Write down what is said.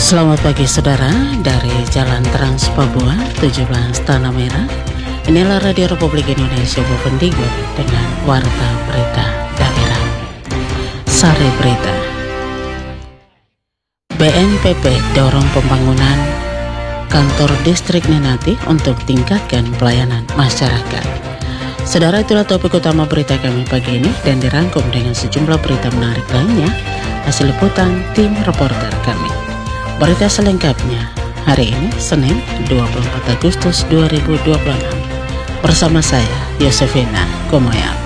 Selamat pagi saudara, dari Jalan Trans Papua 17 Tanah Merah. Inilah Radio Republik Indonesia Bovendigor dengan Warta Berita Daerah. Sari Berita. BNPB dorong pembangunan kantor distrik Nenati untuk tingkatkan pelayanan masyarakat. Saudara, itulah topik utama berita kami pagi ini dan dirangkum dengan sejumlah berita menarik lainnya hasil liputan tim reporter kami. Berita selengkapnya hari ini Senin 24 Agustus 2026 bersama saya Yosefina Komoya.